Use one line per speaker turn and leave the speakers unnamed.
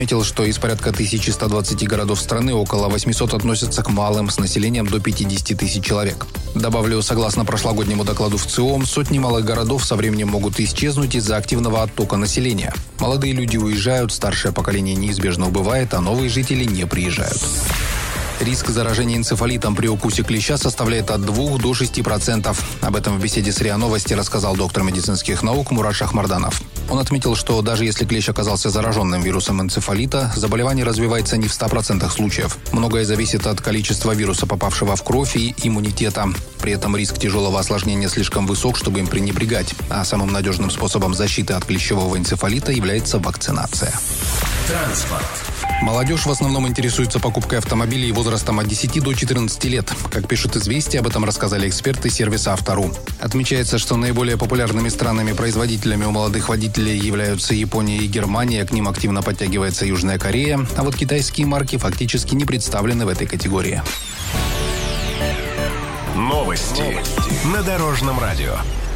Отметил, что из порядка 1120 городов страны около 800 относятся к малым с населением до 50 тысяч человек. Добавлю, согласно прошлогоднему докладу ВЦИОМ, сотни малых городов со временем могут исчезнуть из-за активного оттока населения. Молодые люди уезжают, старшее поколение неизбежно убывает, а новые жители не приезжают. Риск заражения энцефалитом при укусе клеща составляет от 2 до 6%. Об этом в беседе с РИА Новости рассказал доктор медицинских наук Мурат Шахмарданов. Он отметил, что даже если клещ оказался зараженным вирусом энцефалита, заболевание развивается не в 100% случаев. Многое зависит от количества вируса, попавшего в кровь, и иммунитета. При этом риск тяжелого осложнения слишком высок, чтобы им пренебрегать. А самым надежным способом защиты от клещевого энцефалита является вакцинация.
Транспорт.
Молодежь в основном интересуется покупкой автомобилей возрастом от 10 до 14 лет. Как пишут «Известия», об этом рассказали эксперты сервиса «Автору». Отмечается, что наиболее популярными странами-производителями у молодых водителей являются Япония и Германия, к ним активно подтягивается Южная Корея, а вот китайские марки фактически не представлены в этой категории.
Новости на Дорожном радио.